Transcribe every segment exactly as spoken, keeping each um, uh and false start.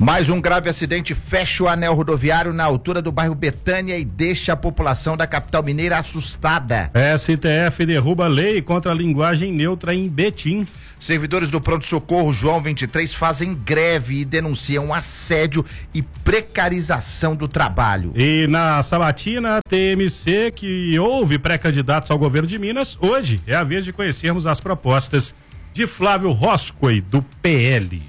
Mais um grave acidente fecha o anel rodoviário na altura do bairro Betânia e deixa a população da capital mineira assustada. S T F derruba lei contra a linguagem neutra em Betim. Servidores do pronto-socorro João vinte e três fazem greve e denunciam assédio e precarização do trabalho. E na sabatina T M C, que houve pré-candidatos ao governo de Minas, hoje é a vez de conhecermos as propostas de Flávio Roscoe, do P L.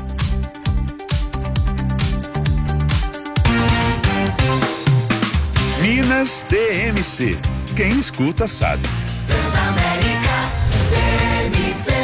Minas T M C. Quem escuta sabe. Transamérica T M C.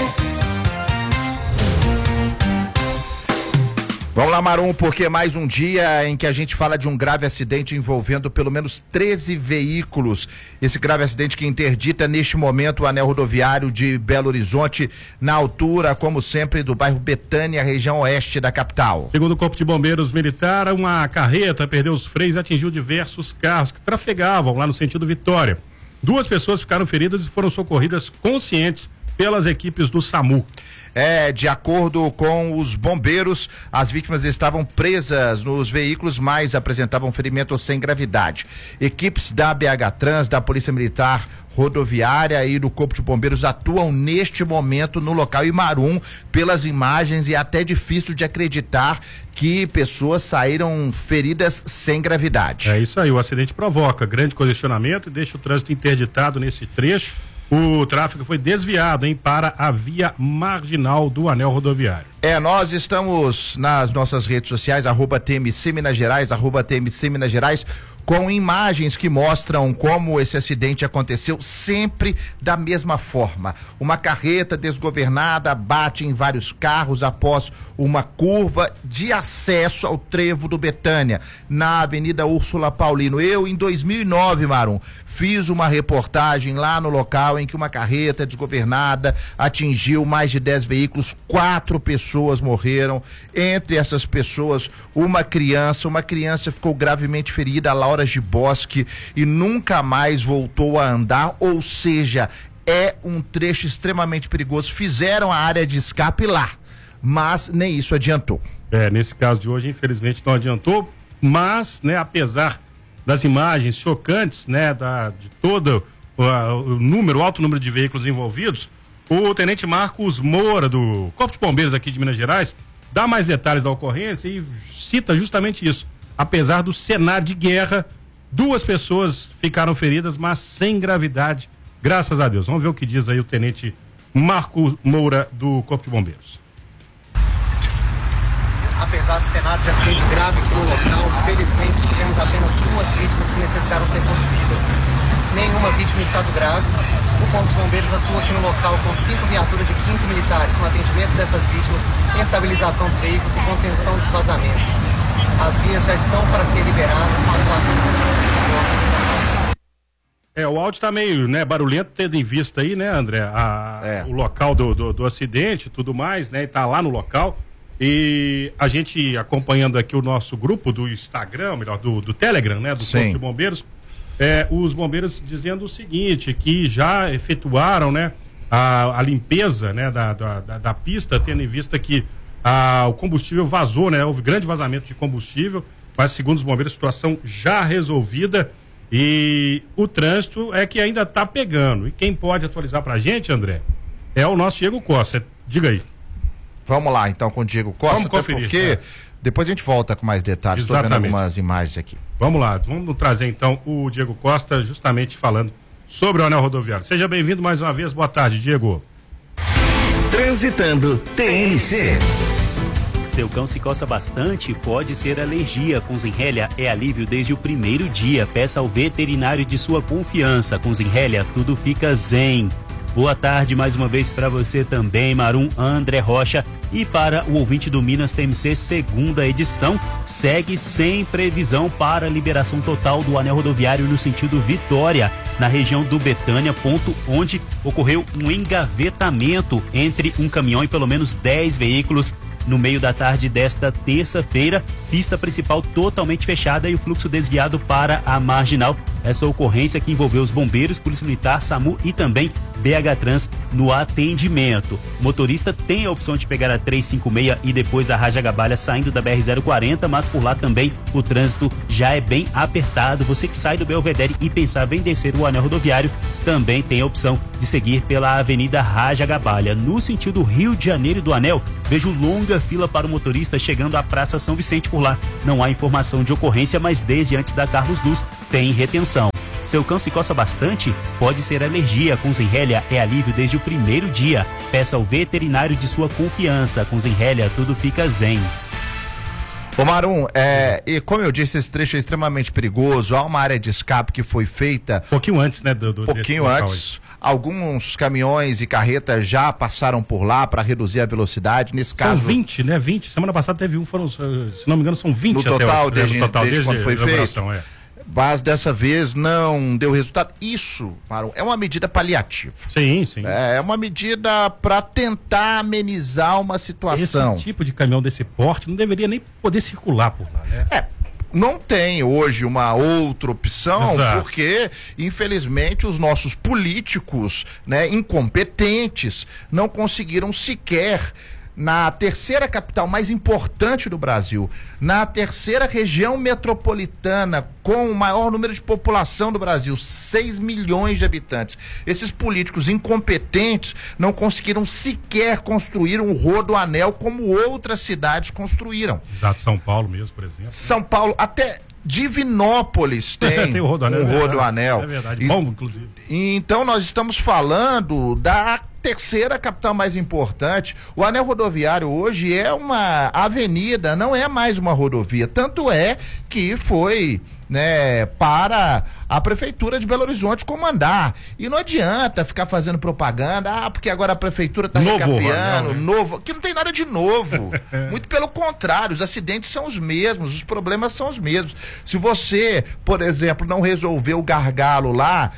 Vamos lá, Marum, porque mais um dia em que a gente fala de um grave acidente envolvendo pelo menos treze veículos. Esse grave acidente que interdita neste momento o anel rodoviário de Belo Horizonte, na altura, como sempre, do bairro Betânia, região oeste da capital. Segundo o Corpo de Bombeiros Militar, uma carreta perdeu os freios e atingiu diversos carros que trafegavam lá no sentido Vitória. Duas pessoas ficaram feridas e foram socorridas conscientes pelas equipes do SAMU. É, de acordo com os bombeiros, as vítimas estavam presas nos veículos, mas apresentavam ferimento sem gravidade. Equipes da B H Trans, da Polícia Militar Rodoviária e do Corpo de Bombeiros atuam neste momento no local. E Marum, pelas imagens, é até difícil de acreditar que pessoas saíram feridas sem gravidade. É isso aí, o acidente provoca grande congestionamento e deixa o trânsito interditado nesse trecho. O tráfego foi desviado, hein, para a via marginal do anel rodoviário. É, nós estamos nas nossas redes sociais, arroba T M C Minas Gerais, arroba T M C Minas Gerais, com imagens que mostram como esse acidente aconteceu, sempre da mesma forma. Uma carreta desgovernada bate em vários carros após uma curva de acesso ao trevo do Betânia, na Avenida Úrsula Paulino. Eu, em dois mil e nove, Marum, fiz uma reportagem lá no local em que uma carreta desgovernada atingiu mais de dez veículos, quatro pessoas pessoas morreram, entre essas pessoas uma criança, uma criança ficou gravemente ferida, a Laura Giboschi, e nunca mais voltou a andar, ou seja, é um trecho extremamente perigoso. Fizeram a área de escape lá, mas nem isso adiantou. É, nesse caso de hoje, infelizmente não adiantou, mas, né, apesar das imagens chocantes, né, da, de todo uh, o número, o alto número de veículos envolvidos, o tenente Marcos Moura, do Corpo de Bombeiros aqui de Minas Gerais, dá mais detalhes da ocorrência e cita justamente isso. Apesar do cenário de guerra, duas pessoas ficaram feridas, mas sem gravidade, graças a Deus. Vamos ver o que diz aí o tenente Marcos Moura, do Corpo de Bombeiros. Apesar do cenário de acidente grave aqui no local, felizmente tivemos apenas duas vítimas que necessitaram ser conduzidas. Nenhuma vítima em estado grave. O Corpo de Bombeiros atua aqui no local com cinco viaturas e quinze militares no atendimento dessas vítimas, em estabilização dos veículos e contenção dos vazamentos. As vias já estão para ser liberadas com a atuação do... É, o áudio está meio, né, barulhento, tendo em vista aí, né, André, a, é. o local do, do, do acidente e tudo mais, né, e tá lá no local. E a gente acompanhando aqui o nosso grupo do Instagram, melhor, do, do Telegram, né, do Corpo de Bombeiros. É, os bombeiros dizendo o seguinte, que já efetuaram, né, a, a limpeza, né, da, da, da pista, tendo em vista que a, o combustível vazou, né, houve grande vazamento de combustível, mas segundo os bombeiros a situação já resolvida e o trânsito é que ainda está pegando. E quem pode atualizar pra gente, André, é o nosso Diego Costa. Diga aí. Vamos lá então com o Diego Costa, Vamos conferir, porque é. depois a gente volta com mais detalhes. Estou vendo algumas imagens aqui. Vamos lá, vamos trazer então o Diego Costa justamente falando sobre o anel rodoviário. Seja bem-vindo mais uma vez, boa tarde, Diego. Transitando T N C. Seu cão se coça bastante? Pode ser alergia. Com Zenrelia é alívio desde o primeiro dia. Peça ao veterinário de sua confiança. Com Zenrelia tudo fica zen. Boa tarde mais uma vez para você também, Marum, André Rocha, e para o ouvinte do Minas T M C, segunda edição, segue sem previsão para a liberação total do anel rodoviário no sentido Vitória, na região do Betânia, ponto onde ocorreu um engavetamento entre um caminhão e pelo menos dez veículos no meio da tarde desta terça-feira, pista principal totalmente fechada e o fluxo desviado para a marginal. Essa ocorrência que envolveu os bombeiros, Polícia Militar, SAMU e também B H Trans no atendimento. O motorista tem a opção de pegar a trezentos e cinquenta e seis e depois a Rajagabalha saindo da B R zero quarenta, mas por lá também o trânsito já é bem apertado. Você que sai do Belvedere e pensava em descer o anel rodoviário, também tem a opção de seguir pela Avenida Rajagabalha. No sentido Rio de Janeiro do Anel, vejo longa fila para o motorista chegando à Praça São Vicente. Por lá não há informação de ocorrência, mas desde antes da Carlos Luz tem retenção. Seu cão se coça bastante? Pode ser alergia. Com Zenrelia é alívio desde o primeiro dia. Peça ao veterinário de sua confiança. Com Zenrelia tudo fica zen. Ô Marum, é, e como eu disse, esse trecho é extremamente perigoso. Há uma área de escape que foi feita... Um pouquinho antes, né? Do, do pouquinho antes. Alguns caminhões e carretas já passaram por lá para reduzir a velocidade. Nesse caso... São vinte, né? vinte. Semana passada teve um, foram, se não me engano, são vinte no total, até, desde, no total, desde, desde quando foi feito. É. Mas dessa vez não deu resultado. Isso, Marum, é uma medida paliativa. Sim, sim. É uma medida para tentar amenizar uma situação. Esse tipo de caminhão desse porte não deveria nem poder circular por lá, né? É. Não tem hoje uma outra opção, Exato. Porque, infelizmente, os nossos políticos, né, incompetentes, não conseguiram sequer, na terceira capital mais importante do Brasil, na terceira região metropolitana com o maior número de população do Brasil, seis milhões de habitantes. Esses políticos incompetentes não conseguiram sequer construir um rodoanel como outras cidades construíram. Exato, São Paulo mesmo, por exemplo. São Paulo, até Divinópolis tem, tem um rodoanel. Um rodoanel. É verdade, e, bom, inclusive. E, então nós estamos falando da terceira capital mais importante. O anel rodoviário hoje é uma avenida, não é mais uma rodovia. Tanto é que foi, né, para a prefeitura de Belo Horizonte comandar. E não adianta ficar fazendo propaganda, ah, porque agora a prefeitura está recapeando, novo, que não tem nada de novo. Muito pelo contrário, os acidentes são os mesmos, os problemas são os mesmos. Se você, por exemplo, não resolver o gargalo lá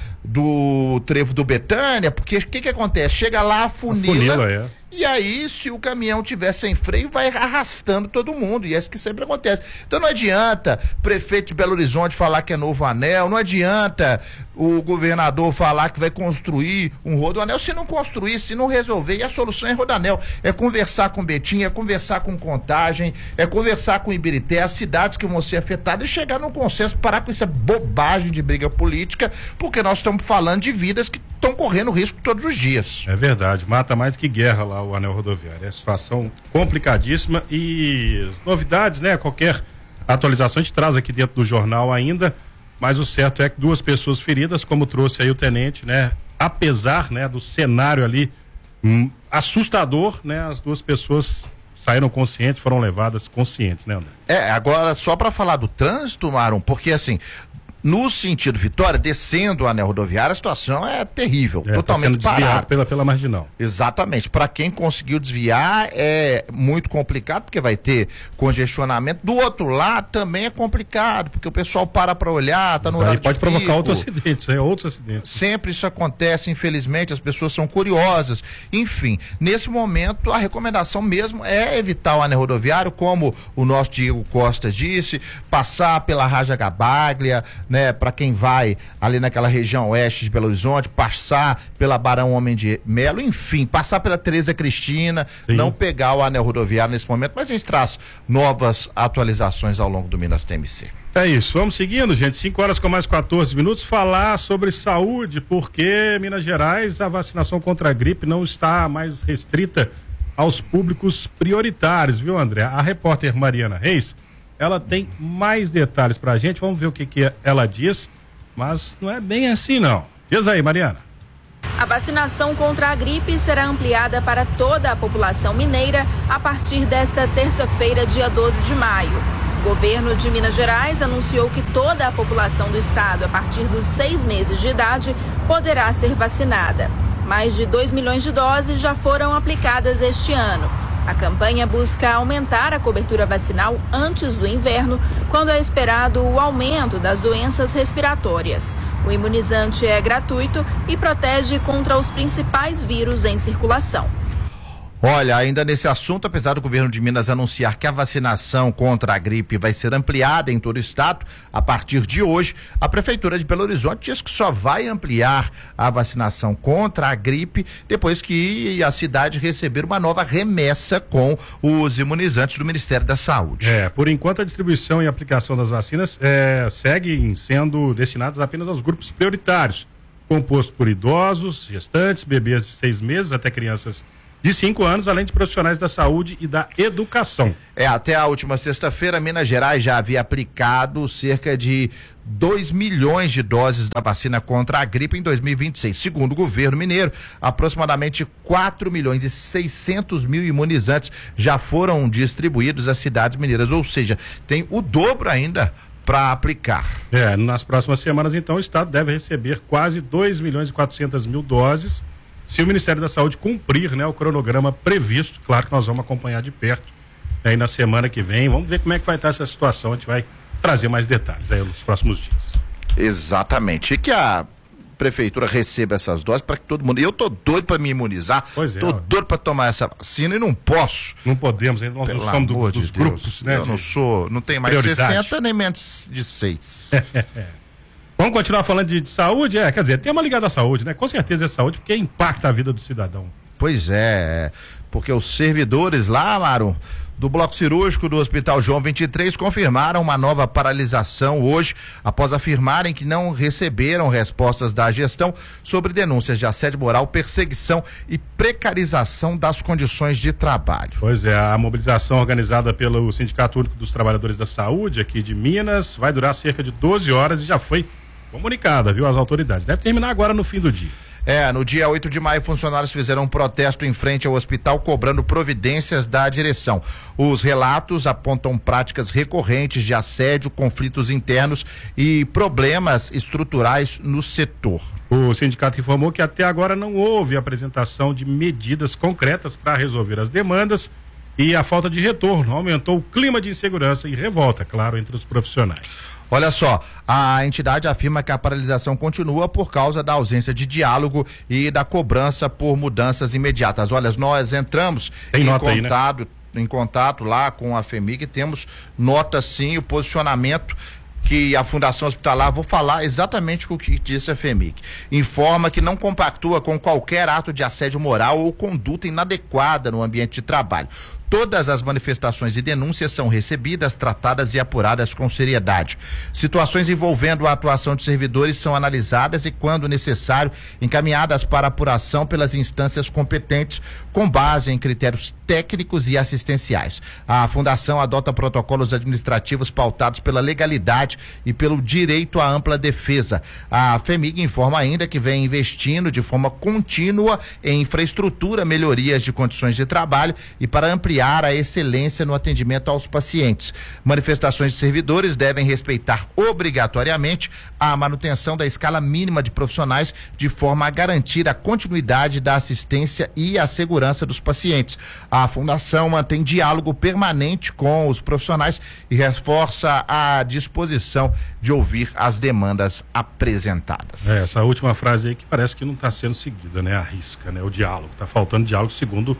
do trevo do Betânia, porque o que que acontece? Chega lá, funila, funila é. E aí, se o caminhão tiver sem freio, vai arrastando todo mundo, e é isso que sempre acontece. Então não adianta prefeito de Belo Horizonte falar que é novo anel, não adianta o governador falar que vai construir um rodoanel, se não construir, se não resolver, e a solução é rodoanel, é conversar com Betim, é conversar com Contagem, é conversar com Ibirité, as cidades que vão ser afetadas, e chegar num consenso, parar com essa bobagem de briga política, porque nós estamos falando de vidas que estão correndo risco todos os dias. É verdade, mata mais do que guerra lá o anel rodoviário, é situação complicadíssima e novidades, né, qualquer atualização a gente traz aqui dentro do jornal ainda, mas o certo é que duas pessoas feridas, como trouxe aí o tenente, né, apesar, né, do cenário ali hum, assustador, né, as duas pessoas saíram conscientes, foram levadas conscientes, né, André? É, agora só para falar do trânsito, Marum, porque assim, no sentido Vitória, descendo o anel rodoviário, a situação é terrível, é, totalmente tá parada. Pela, pela marginal. Exatamente. Para quem conseguiu desviar é muito complicado, porque vai ter congestionamento. Do outro lado também é complicado, porque o pessoal para para olhar, tá no Isso horário aí pode de provocar pico. outros acidentes, é, outros acidentes. Sempre isso acontece, infelizmente, as pessoas são curiosas. Enfim, nesse momento a recomendação mesmo é evitar o anel rodoviário, como o nosso Diego Costa disse, passar pela Rajagabalha, né, para quem vai ali naquela região oeste de Belo Horizonte, passar pela Barão Homem de Melo, enfim, passar pela Tereza Cristina, Sim. não pegar o anel rodoviário nesse momento, mas a gente traz novas atualizações ao longo do Minas T M C. É isso, vamos seguindo, gente, cinco horas com mais quatorze minutos, falar sobre saúde, porque Minas Gerais a vacinação contra a gripe não está mais restrita aos públicos prioritários, viu, André? A repórter Mariana Reis, ela tem mais detalhes pra gente, vamos ver o que que ela diz, mas não é bem assim não. Diz aí, Mariana. A vacinação contra a gripe será ampliada para toda a população mineira a partir desta terça-feira, dia doze de maio. O governo de Minas Gerais anunciou que toda a população do estado, a partir dos seis meses de idade, poderá ser vacinada. Mais de dois milhões de doses já foram aplicadas este ano. A campanha busca aumentar a cobertura vacinal antes do inverno, quando é esperado o aumento das doenças respiratórias. O imunizante é gratuito e protege contra os principais vírus em circulação. Olha, ainda nesse assunto, apesar do governo de Minas anunciar que a vacinação contra a gripe vai ser ampliada em todo o estado, a partir de hoje, a Prefeitura de Belo Horizonte diz que só vai ampliar a vacinação contra a gripe depois que a cidade receber uma nova remessa com os imunizantes do Ministério da Saúde. É, por enquanto a distribuição e aplicação das vacinas é, seguem sendo destinadas apenas aos grupos prioritários, composto por idosos, gestantes, bebês de seis meses até crianças de cinco anos, além de profissionais da saúde e da educação. É, até a última sexta-feira, Minas Gerais já havia aplicado cerca de dois milhões de doses da vacina contra a gripe em dois mil e vinte e seis. Segundo o governo mineiro, aproximadamente quatro milhões e seiscentos mil imunizantes já foram distribuídos às cidades mineiras, ou seja, tem o dobro ainda para aplicar. É, nas próximas semanas, então, o estado deve receber quase dois milhões e quatrocentas mil doses, se o Ministério da Saúde cumprir, né, o cronograma previsto. Claro que nós vamos acompanhar de perto aí na semana que vem. Vamos ver como é que vai estar essa situação. A gente vai trazer mais detalhes aí nos próximos dias. Exatamente. E que a prefeitura receba essas doses para que todo mundo. Eu tô doido para me imunizar. Pois é. Tô doido para tomar essa vacina e não posso. Não podemos, nós Pelo não somos do, amor dos de Deus. grupos, né? Eu não sou, não tenho mais de prioridade. sessenta nem menos de seis. Vamos continuar falando de, de saúde? É, quer dizer, tem uma ligada à saúde, né? Com certeza é saúde, porque impacta a vida do cidadão. Pois é, porque os servidores lá, Maru, do bloco cirúrgico do Hospital João vinte e três confirmaram uma nova paralisação hoje, após afirmarem que não receberam respostas da gestão sobre denúncias de assédio moral, perseguição e precarização das condições de trabalho. Pois é, a mobilização organizada pelo Sindicato Único dos Trabalhadores da Saúde aqui de Minas vai durar cerca de doze horas e já foi comunicada, viu, às autoridades. Deve terminar agora no fim do dia. É, no dia oito de maio, funcionários fizeram um protesto em frente ao hospital cobrando providências da direção. Os relatos apontam práticas recorrentes de assédio, conflitos internos e problemas estruturais no setor. O sindicato informou que até agora não houve apresentação de medidas concretas para resolver as demandas e a falta de retorno aumentou o clima de insegurança e revolta, claro, entre os profissionais. Olha só, a entidade afirma que a paralisação continua por causa da ausência de diálogo e da cobrança por mudanças imediatas. Olha, nós entramos Tem em nota contato, aí, né? em contato lá com a FEMIG, temos nota sim, o posicionamento que a Fundação Hospitalar, vou falar exatamente o que disse a FEMIG, informa que não compactua com qualquer ato de assédio moral ou conduta inadequada no ambiente de trabalho. Todas as manifestações e denúncias são recebidas, tratadas e apuradas com seriedade. Situações envolvendo a atuação de servidores são analisadas e, quando necessário, encaminhadas para apuração pelas instâncias competentes, com base em critérios técnicos e assistenciais. A Fundação adota protocolos administrativos pautados pela legalidade e pelo direito à ampla defesa. A FEMIG informa ainda que vem investindo de forma contínua em infraestrutura, melhorias de condições de trabalho e para ampliar a excelência no atendimento aos pacientes. Manifestações de servidores devem respeitar obrigatoriamente a manutenção da escala mínima de profissionais, de forma a garantir a continuidade da assistência e a segurança dos pacientes. A Fundação mantém diálogo permanente com os profissionais e reforça a disposição de ouvir as demandas apresentadas. É, essa última frase aí que parece que não está sendo seguida, né? A risca, né? O diálogo. Está faltando diálogo, segundo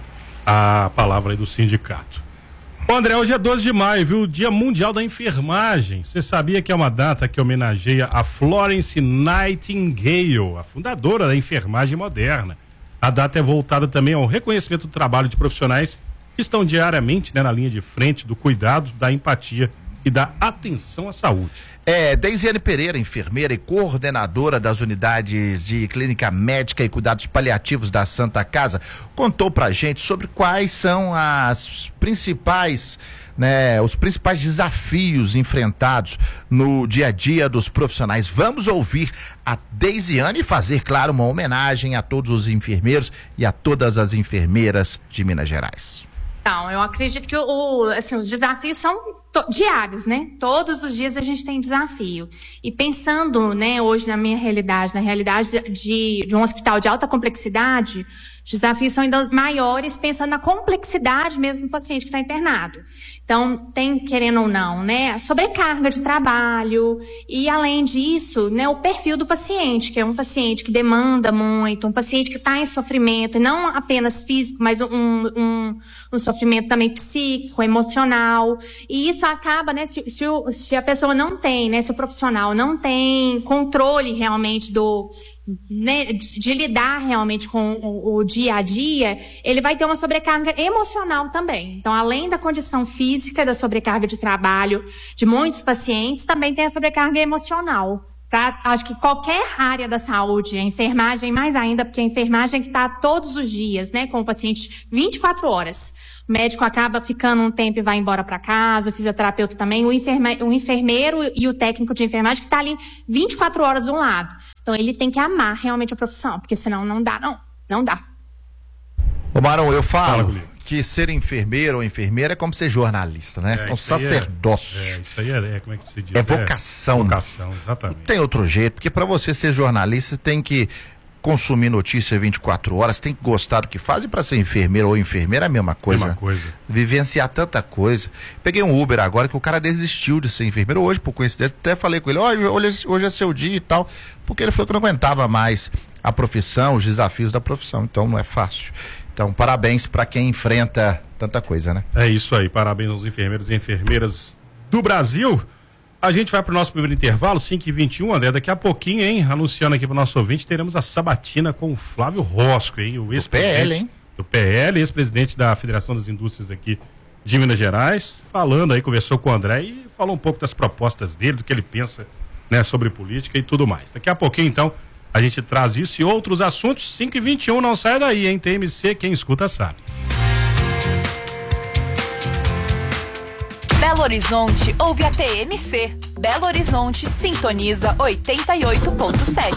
a palavra aí do sindicato. Bom, André, hoje é doze de maio, viu? Dia Mundial da Enfermagem. Você sabia que é uma data que homenageia a Florence Nightingale, a fundadora da enfermagem moderna. A data é voltada também ao reconhecimento do trabalho de profissionais que estão diariamente, né, na linha de frente do cuidado, da empatia e da atenção à saúde. É, Deisiane Pereira, enfermeira e coordenadora das unidades de clínica médica e cuidados paliativos da Santa Casa, contou pra gente sobre quais são as principais, né, os principais desafios enfrentados no dia a dia dos profissionais. Vamos ouvir a Deisiane e fazer, claro, uma homenagem a todos os enfermeiros e a todas as enfermeiras de Minas Gerais. Então, eu acredito que o, assim, os desafios são diários, né? Todos os dias a gente tem desafio. E pensando, né, hoje na minha realidade, na realidade de, de um hospital de alta complexidade, Os desafios são ainda maiores, pensando na complexidade mesmo do paciente que está internado. Então, tem, querendo ou não, né, sobrecarga de trabalho e, além disso, né, o perfil do paciente, que é um paciente que demanda muito, um paciente que está em sofrimento, e não apenas físico, mas um, um, um sofrimento também psíquico, emocional. E isso acaba, né, se, se, o, se a pessoa não tem, né, se o profissional não tem controle realmente do... Né, de, de lidar realmente com o, o dia a dia, ele vai ter uma sobrecarga emocional também. Então, além da condição física, da sobrecarga de trabalho de muitos pacientes, também tem a sobrecarga emocional. Tá? Acho que qualquer área da saúde, a enfermagem mais ainda, porque a enfermagem que está todos os dias, né, com o paciente vinte e quatro horas. O médico acaba ficando um tempo e vai embora para casa, o fisioterapeuta também, o, enferme, o enfermeiro e o técnico de enfermagem que está ali vinte e quatro horas de um lado. Então ele tem que amar realmente a profissão, porque senão não dá, não, não dá. Ô Marão, eu falo Fala, que ser enfermeiro ou enfermeira é como ser jornalista, né? É um sacerdócio. É, é, isso aí é, é, como é que se diz? É vocação. É vocação, exatamente. Não tem outro jeito, porque para você ser jornalista, você tem que consumir notícia vinte e quatro horas, tem que gostar do que faz, e para ser enfermeiro ou enfermeira é a mesma coisa. Mesma coisa. Vivenciar tanta coisa. Peguei um Uber agora que o cara desistiu de ser enfermeiro hoje, por coincidência, até falei com ele, olha, hoje, hoje é seu dia e tal, porque ele falou que não aguentava mais a profissão, os desafios da profissão, então não é fácil. Então, parabéns para quem enfrenta tanta coisa, né? É isso aí, parabéns aos enfermeiros e enfermeiras do Brasil. A gente vai para o nosso primeiro intervalo, cinco e vinte e um, André, daqui a pouquinho, hein, anunciando aqui para o nosso ouvinte, teremos a sabatina com o Flávio Rosco, hein, o ex-presidente do P L, hein? Do P L, ex-presidente da Federação das Indústrias aqui de Minas Gerais, falando aí, conversou com o André e falou um pouco das propostas dele, do que ele pensa, né, sobre política e tudo mais. Daqui a pouquinho, então, a gente traz isso e outros assuntos, cinco e vinte e um, não sai daí, hein, T M C, quem escuta sabe. Belo Horizonte ouve a T M C. Belo Horizonte sintoniza oitenta e oito ponto sete.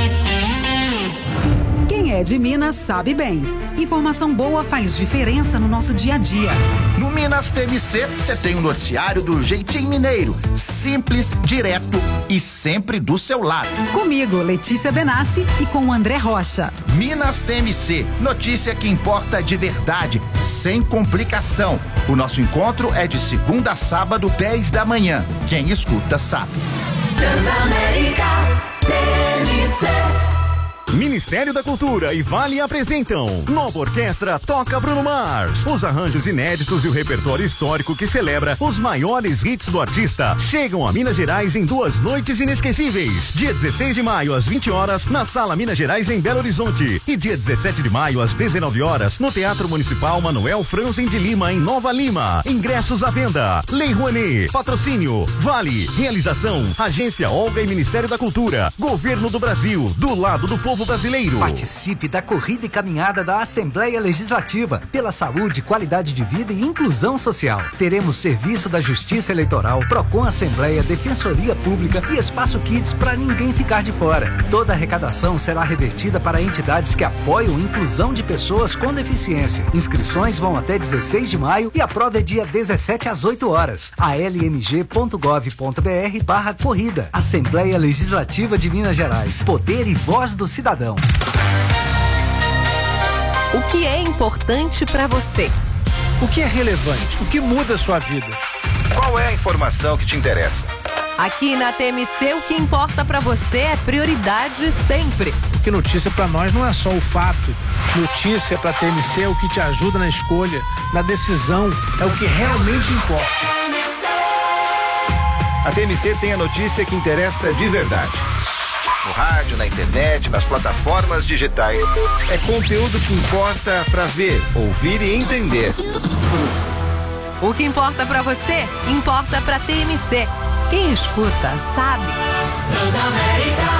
Quem é de Minas sabe bem. Informação boa faz diferença no nosso dia a dia. No Minas T M C, você tem um noticiário do jeitinho mineiro. Simples, direto e sempre do seu lado. Comigo, Letícia Benassi, e com o André Rocha. Minas T M C, notícia que importa de verdade, sem complicação. O nosso encontro é de segunda a sábado, dez da manhã. Quem escuta sabe. Transamérica T M C. Ministério da Cultura e Vale apresentam Nova Orquestra Toca Bruno Mars. Os arranjos inéditos e o repertório histórico que celebra os maiores hits do artista chegam a Minas Gerais em duas noites inesquecíveis. Dia dezesseis de maio às vinte horas na Sala Minas Gerais em Belo Horizonte e dia dezessete de maio às dezenove horas no Teatro Municipal Manuel Franzen de Lima em Nova Lima. Ingressos à venda. Lei Rouanet. Patrocínio Vale. Realização Agência Olga e Ministério da Cultura. Governo do Brasil. Do lado do povo brasileiro. Participe da corrida e caminhada da Assembleia Legislativa pela saúde, qualidade de vida e inclusão social. Teremos serviço da Justiça Eleitoral, Procon Assembleia, Defensoria Pública e Espaço Kids para ninguém ficar de fora. Toda a arrecadação será revertida para entidades que apoiam a inclusão de pessoas com deficiência. Inscrições vão até dezesseis de maio e a prova é dia dezessete às oito horas. a l m g ponto gov ponto b r barra corrida. Assembleia Legislativa de Minas Gerais. Poder e voz do cidadão. O que é importante para você? O que é relevante? O que muda a sua vida? Qual é a informação que te interessa? Aqui na T M C, o que importa para você é prioridade sempre. Porque notícia para nós não é só o fato. Notícia para T M C é o que te ajuda na escolha, na decisão, é o que realmente importa. A T M C tem a notícia que interessa de verdade. No rádio, na internet, nas plataformas digitais. É conteúdo que importa para ver, ouvir e entender. O que importa para você, importa para T M C. Quem escuta, sabe. Transamérica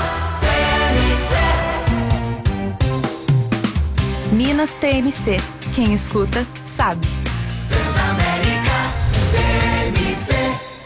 T M C. Minas T M C. Quem escuta, sabe. Transamérica T M C.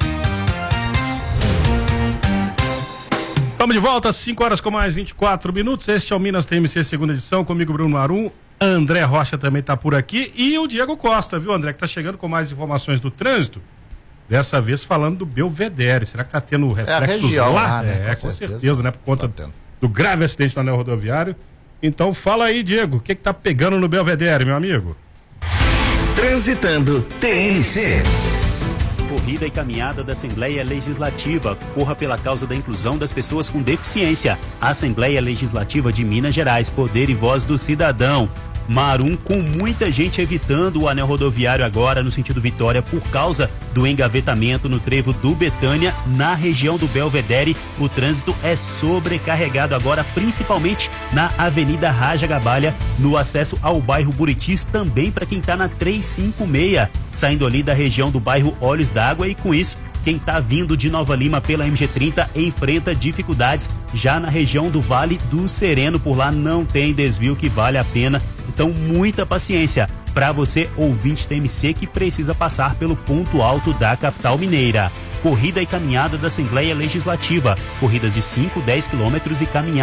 Estamos de volta, cinco horas com mais vinte e quatro minutos. Este é o Minas T M C, segunda edição, comigo Bruno Marum. André Rocha também está por aqui e o Diego Costa, viu, André, que está chegando com mais informações do trânsito. Dessa vez falando do Belvedere. Será que está tendo reflexos é lá? lá né? É, com, com certeza, certeza, né? Por conta tá do grave acidente no anel rodoviário. Então fala aí, Diego, o que que tá pegando no Belvedere, meu amigo? Transitando T M C. Corrida e caminhada da Assembleia Legislativa. Corra pela causa da inclusão das pessoas com deficiência. Assembleia Legislativa de Minas Gerais, poder e voz do cidadão. Marum, com muita gente evitando o anel rodoviário agora no sentido Vitória por causa do engavetamento no trevo do Betânia, na região do Belvedere. O trânsito é sobrecarregado agora, principalmente na Avenida Raja Gabalha, no acesso ao bairro Buritis, também para quem está na trezentos e cinquenta e seis, saindo ali da região do bairro Olhos d'Água, e com isso quem está vindo de Nova Lima pela M G trinta enfrenta dificuldades já na região do Vale do Sereno. Por lá não tem desvio que vale a pena, então muita paciência para você, ouvinte T M C, que precisa passar pelo ponto alto da capital mineira. Corrida e caminhada da Assembleia Legislativa, corridas de cinco, dez quilômetros e caminhada